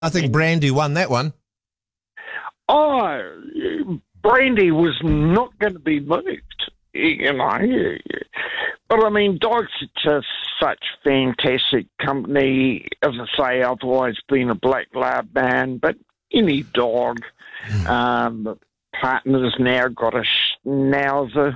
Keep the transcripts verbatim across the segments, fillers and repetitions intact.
I think Brandy won that one. Oh, Brandy was not going to be moved, you know. But, I mean, dogs are just such fantastic company. As I say, I've always been a black lab man, but any dog, mm. um, partner's now got a schnauzer.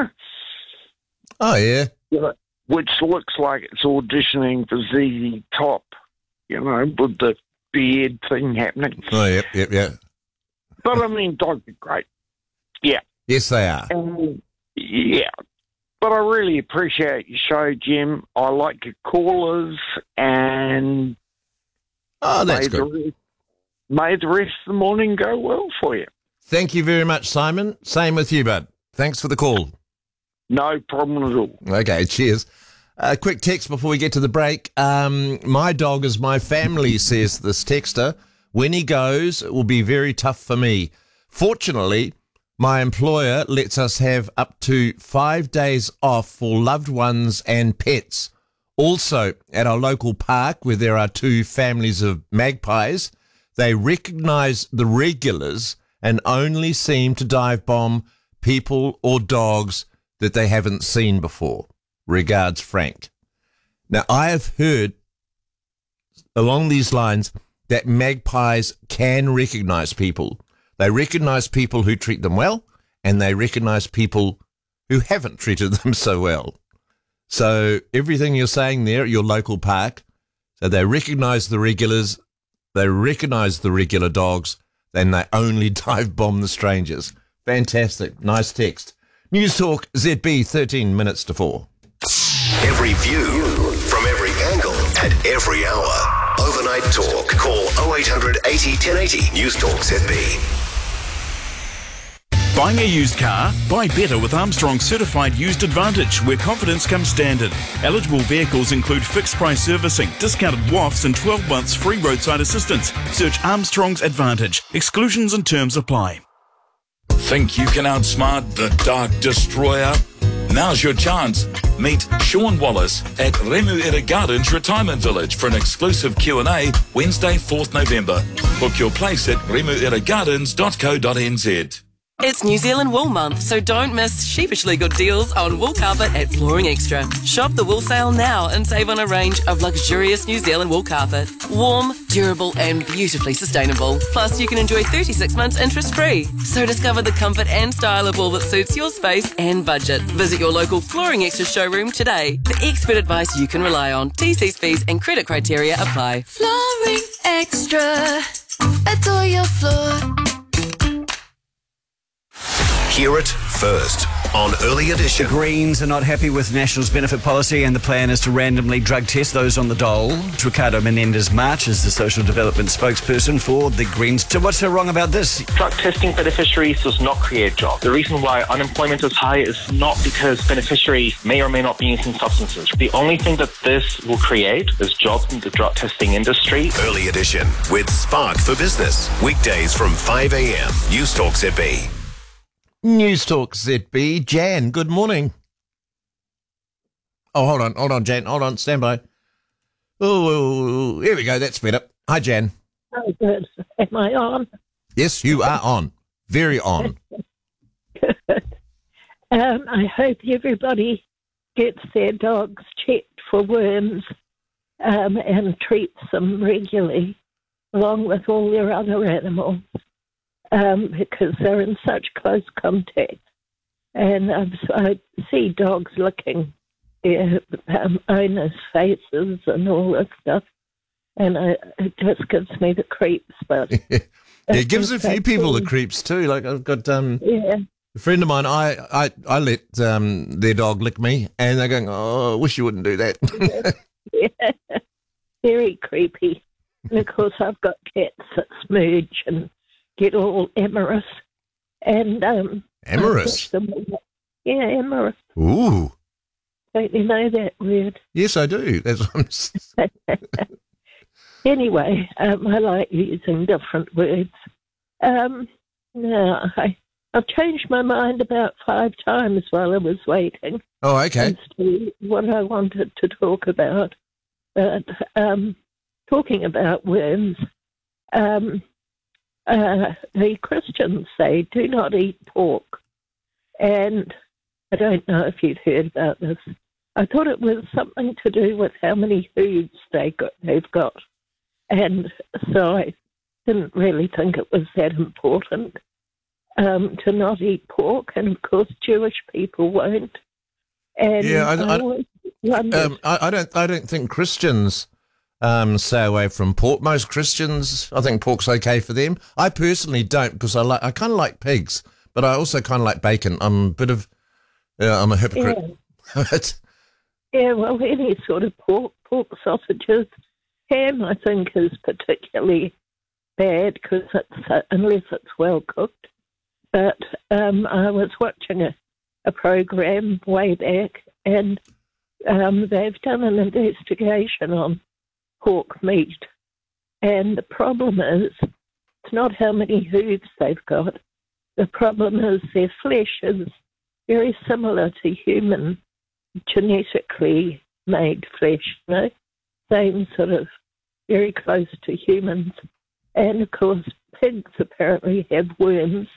Oh, yeah. Which looks like it's auditioning for Z Z Top, you know, with the beard thing happening. Oh, yep, yep, yep. But, I mean, dogs are great. Yeah. Yes, they are. Um, yeah. But I really appreciate your show, Jim. I like your callers, and oh, that's may good. The, may the rest of the morning go well for you. Thank you very much, Simon. Same with you, bud. Thanks for the call. No problem at all. Okay, cheers. A quick text before we get to the break. Um, my dog is my family, says this texter. When he goes, it will be very tough for me. Fortunately, my employer lets us have up to five days off for loved ones and pets. Also, at our local park, where there are two families of magpies, they recognise the regulars and only seem to dive bomb people or dogs that they haven't seen before. Regards, Frank. Now, I have heard along these lines that magpies can recognise people. They recognise people who treat them well, and they recognise people who haven't treated them so well. So everything you're saying there at your local park, so they recognise the regulars, they recognise the regular dogs, then they only dive bomb the strangers. Fantastic. Nice text. News Talk Z B, thirteen minutes to four. Every view, from every angle, at every hour. Overnight Talk. Call oh eight hundred eighty ten eighty. News Talk Z B. Buying a used car? Buy better with Armstrong Certified Used Advantage, where confidence comes standard. Eligible vehicles include fixed price servicing, discounted W A Fs, and twelve months free roadside assistance. Search Armstrong's Advantage. Exclusions and terms apply. Think you can outsmart the Dark Destroyer? Now's your chance. Meet Sean Wallace at Remuera Gardens Retirement Village for an exclusive Q and A Wednesday, fourth November. Book your place at remuera gardens dot co dot n z. It's New Zealand Wool Month, so don't miss sheepishly good deals on wool carpet at Flooring Extra. Shop the wool sale now and save on a range of luxurious New Zealand wool carpet. Warm, durable and beautifully sustainable. Plus, you can enjoy thirty-six months interest-free. So discover the comfort and style of wool that suits your space and budget. Visit your local Flooring Extra showroom today for expert advice you can rely on. T Cs, fees and credit criteria apply. Flooring Extra. Adore your floor. Hear it first on Early Edition. The Greens are not happy with National's benefit policy, and the plan is to randomly drug test those on the dole. Ricardo Menendez-March is the social development spokesperson for the Greens. So what's so wrong about this? Drug testing beneficiaries does not create jobs. The reason why unemployment is high is not because beneficiaries may or may not be using substances. The only thing that this will create is jobs in the drug testing industry. Early Edition with Spark for Business. Weekdays from five a.m. News Talk Z B. News Talk Z B. Jan, good morning. Oh, hold on, hold on, Jan, hold on, stand by. Oh, here we go, that's better. Hi, Jan. Oh, good. Am I on? Yes, you are on. Very on. Good. Um, I hope everybody gets their dogs checked for worms um, and treats them regularly, along with all their other animals. Um, because they're in such close contact. And um, so I see dogs licking their um, owners' faces and all that stuff. And I, it just gives me the creeps. But it gives a few people the creeps too. Like I've got um, yeah. a friend of mine, I, I, I let um, their dog lick me, and they're going, oh, I wish you wouldn't do that. Yeah. Very creepy. And of course I've got cats that smooch and get all amorous. And, um... Amorous? Yeah, amorous. Ooh. Don't you know that word? Yes, I do. That's what I'm saying. Anyway, um, I like using different words. Um, no, I, I've changed my mind about five times while I was waiting. Oh, okay. As to what I wanted to talk about. But, um, talking about worms, um, uh, the Christians say, do not eat pork. And I don't know if you've heard about this. I thought it was something to do with how many hooves they got, they've got. And so I didn't really think it was that important um, to not eat pork. And, of course, Jewish people won't. And Yeah, I, I I, always wondered, um, I, I don't. I don't think Christians um, stay away from pork. Most Christians, I think pork's okay for them. I personally don't because I like. I kind of like pigs, but I also kind of like bacon. I'm a bit of. Uh, I'm a hypocrite. Yeah. Yeah, well, any sort of pork, pork sausages. Ham, I think, is particularly bad because it's uh, unless it's well cooked. But um, I was watching a, a program way back, and um, they've done an investigation on pork meat. And the problem is, it's not how many hooves they've got. The problem is their flesh is very similar to human genetically made flesh, you know, same sort of very close to humans. And of course, pigs apparently have worms,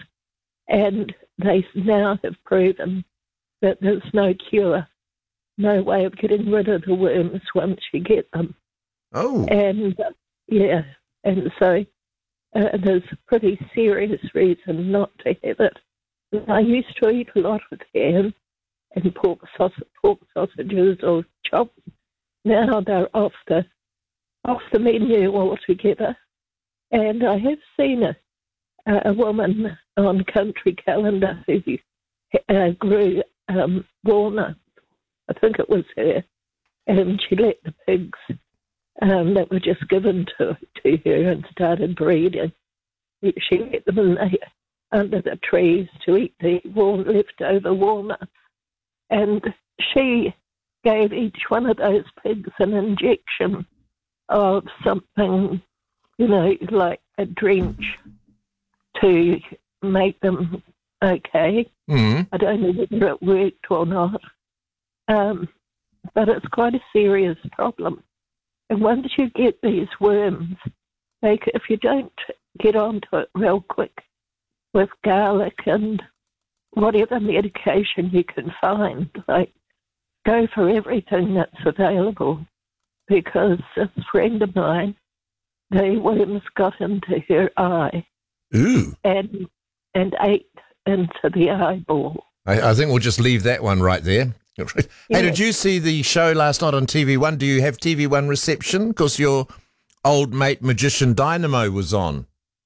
and they now have proven that there's no cure, no way of getting rid of the worms once you get them. Oh. And uh, yeah, and so uh, there's a pretty serious reason not to have it. I used to eat a lot of ham and pork, sausage, pork sausages or chops. Now they're off the off the menu altogether. And I have seen a, a woman on Country Calendar who uh, grew um, walnuts. I think it was her. And she let the pigs um, that were just given to, to her and started breeding. She let them in the, under the trees to eat the warm, leftover walnuts. And she gave each one of those pigs an injection of something, you know, like a drench to make them okay. Mm. I don't know whether it worked or not. Um, but it's quite a serious problem. And once you get these worms, they, if you don't get onto it real quick with garlic and whatever medication you can find, like go for everything that's available, because a friend of mine, the worms got into her eye. Ooh. and and ate into the eyeball. I, I think we'll just leave that one right there. Hey, Yeah. did you see the show last night on T V one? Do you have T V one reception? Because your old mate Magician Dynamo was on.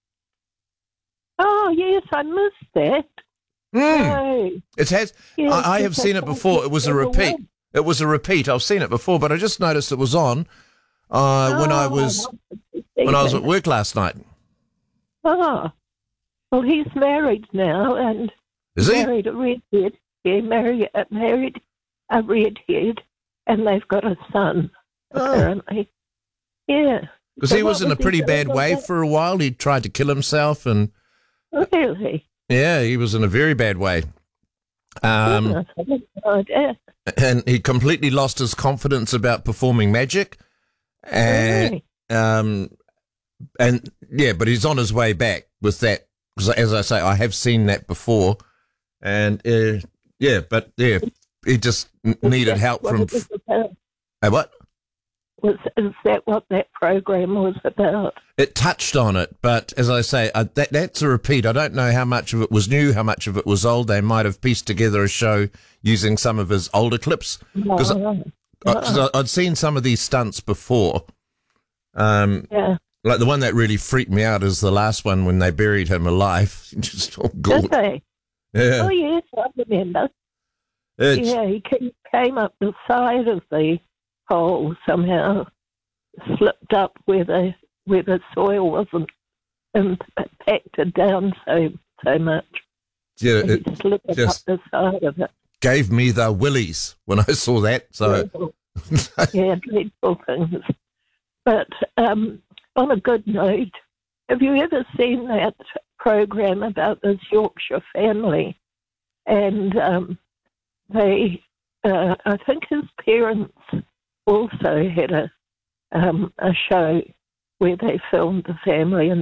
Oh, yes, I missed that. Mm. Oh, It has. yes, I, I have because seen it before. It was a repeat. It was a repeat. I've seen it before, but I just noticed it was on uh, when I Oh, was wanted to see when I was that. at work last night. Oh, well, he's married now, and Is he? married a redhead. Yeah, married, uh, married a redhead, and they've got a son, Oh. apparently. Yeah. Because So he was what in a he pretty doing bad with way that? for a while. He tried to kill himself, and Really? yeah, he was in a very bad way. Um, Goodness, I didn't know that. and he completely lost his confidence about performing magic, and Really? um, and yeah, but he's on his way back with that. Because as I say, I have seen that before, and uh, yeah, but yeah, he just n- needed Is that help what from. it was about? Uh, what? Was, is that what that program was about? It touched on it, but as I say, I, that that's a repeat. I don't know how much of it was new, how much of it was old. They might have pieced together a show using some of his older clips. Because Oh, I, I'd seen some of these stunts before. Um, yeah. Like the one that really freaked me out is the last one when they buried him alive. Just oh, Did God. they? Yeah. Oh, yes, I remember. It's, Yeah, he ca- came up the side of the hole somehow, slipped up where the where the soil wasn't impacted down so so much. yeah, He it slipped up just the side of it. gave me the willies when I saw that. So Yeah, dreadful things. But um, on a good note, have you ever seen that program about this Yorkshire family? And um, they, uh, I think his parents also had a um, a show where they filmed the family and